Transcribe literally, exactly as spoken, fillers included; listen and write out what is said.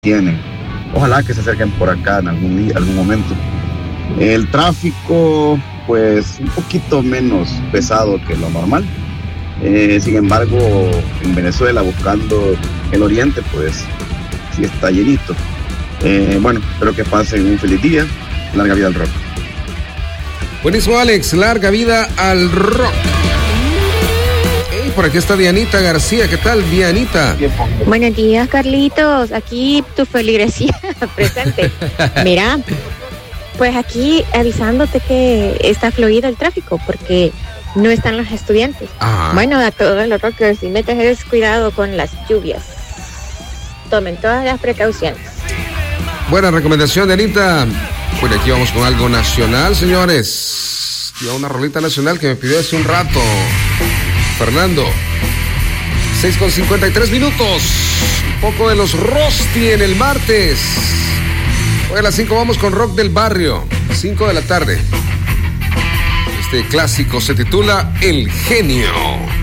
tienen. Ojalá que se acerquen por acá en algún día, algún momento. El tráfico, pues, un poquito menos pesado que lo normal. Eh, sin embargo, en Venezuela, buscando el oriente, pues, sí está llenito. Eh, bueno, espero que pasen un feliz día. Larga vida al rock. Buenísimo, Alex. Larga vida al rock. Hey, por aquí está Dianita García. ¿Qué tal, Dianita? Buenos días, Carlitos. Aquí tu feligresía presente. Mira, pues aquí avisándote que está fluido el tráfico porque no están los estudiantes. Ah. Bueno, a todos los rockers, si no te des cuidado con las lluvias. Tomen todas las precauciones. Buena recomendación, Dianita. Bueno, aquí vamos con algo nacional, señores. Y a una rolita nacional que me pidió hace un rato Fernando. seis con cincuenta y tres minutos. Un poco de los Rosti en el martes. Hoy a las cinco vamos con Rock del Barrio. cinco de la tarde. Este clásico se titula El Genio.